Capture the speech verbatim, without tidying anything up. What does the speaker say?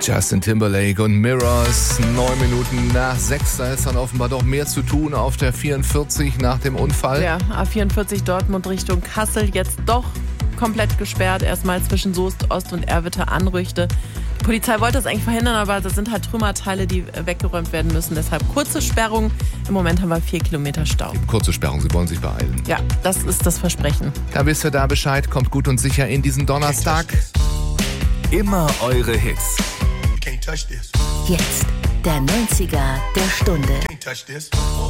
Justin Timberlake und Mirrors, neun Minuten nach sechs. Da ist dann offenbar doch mehr zu tun auf der vierundvierzig nach dem Unfall. Ja, A vierundvierzig Dortmund Richtung Kassel jetzt doch komplett gesperrt. Erstmal zwischen Soest, Ost und Erwitte Anrüchte. Die Polizei wollte das eigentlich verhindern, aber das sind halt Trümmerteile, die weggeräumt werden müssen. Deshalb kurze Sperrung. Im Moment haben wir vier Kilometer Stau. Kurze Sperrung, Sie wollen sich beeilen. Ja, das ist das Versprechen. Da wisst ihr da Bescheid. Kommt gut und sicher in diesen Donnerstag. Immer eure Hits. Jetzt der neunziger der Stunde.